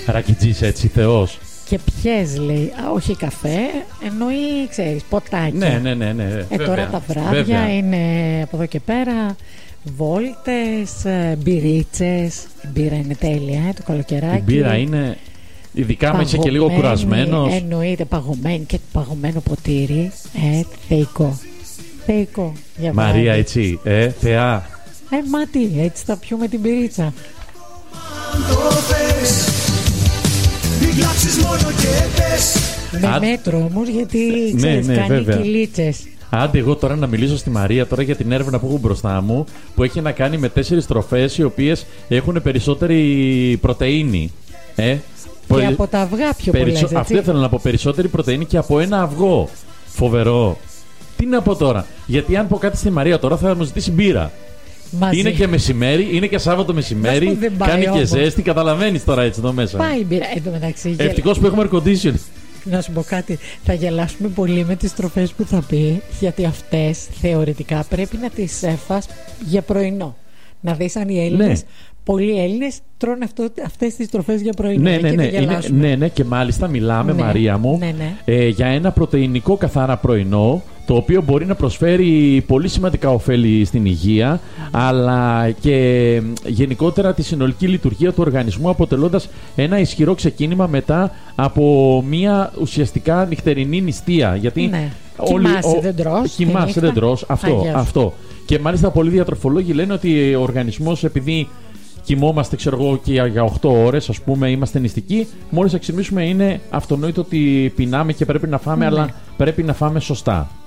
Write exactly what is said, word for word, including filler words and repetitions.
Ρακιτζής έτσι, θεός. Και ποιες λέει, α, όχι καφέ, εννοεί, ξέρεις, ποτάκια. Ναι, ναι, ναι, ναι. Ε, βέβαια, τώρα τα βράδια βέβαια. είναι από εδώ και πέρα βόλτες, ε, μπυρίτσες. Η μπύρα είναι τέλεια, ε, το καλοκαιράκι. Η μπύρα είναι, ειδικά αν είσαι και λίγο κουρασμένος. Εννοείται παγωμένη και παγωμένο ποτήρι. Ε, θεϊκό. Θεϊκό. Για Μαρία, βράδυ. έτσι, ε, θεά. Ε, μα τι, έτσι θα πιούμε την μπυρίτσα. Με Α, μέτρο όμως, γιατί ναι, ξέρεις, ναι, κάνει βέβαια. κυλίτσες. Άντε εγώ τώρα να μιλήσω στη Μαρία τώρα για την έρευνα που έχω μπροστά μου, που έχει να κάνει με τέσσερις τροφές οι οποίες έχουν περισσότερη πρωτεΐνη. Ε, Και από τα αυγά πιο Περισσο... πολλές, έτσι. Αυτό ήθελα να πω, περισσότερη πρωτεΐνη και από ένα αυγό. Φοβερό. Τι να πω τώρα, γιατί αν πω κάτι στη Μαρία τώρα θα μου ζητήσει μπύρα. Μαζί. Είναι και μεσημέρι, είναι και Σάββατο μεσημέρι, Μας που δεν πάει κάνει και όμως. ζέστη, καταλαβαίνεις τώρα έτσι εδώ μέσα. Πάει η μπύρα. Εν τω μεταξύ, γελ- Ευτυχώς που έχουμε air condition. να σου πω κάτι. Θα γελάσουμε πολύ με τις τροφές που θα πει, γιατί αυτές θεωρητικά πρέπει να τις έφας για πρωινό. Να δεις αν οι Έλληνες, Ναι. πολλοί Έλληνες τρώνε αυτό, αυτές τις τροφές για πρωινό. Ναι, Εκεί ναι, θα ναι, είναι, γελάσουμε. ναι, ναι, και μάλιστα μιλάμε, Ναι, Μαρία μου, ναι, ναι. Ε, για ένα πρωτεϊνικό καθαρά πρωινό, το οποίο μπορεί να προσφέρει πολύ σημαντικά ωφέλη στην υγεία, αλλά και γενικότερα τη συνολική λειτουργία του οργανισμού, αποτελώντας ένα ισχυρό ξεκίνημα μετά από μια ουσιαστικά νυχτερινή νηστεία. Γιατί Ναι. όλοι- Κοιμάσαι, ο- δεν τρως τη Κοιμάσαι, νύχτα. δεν τρως. Αυτό, Αγιά σου. αυτό. Και μάλιστα πολλοί διατροφολόγοι λένε ότι ο οργανισμός, επειδή κοιμόμαστε, ξέρω εγώ, και για οκτώ ώρες, ας πούμε, είμαστε νηστικοί, μόλις θα ξυπνήσουμε είναι αυτονόητο ότι πεινάμε και πρέπει να φάμε, Ναι. αλλά πρέπει να φάμε σωστά.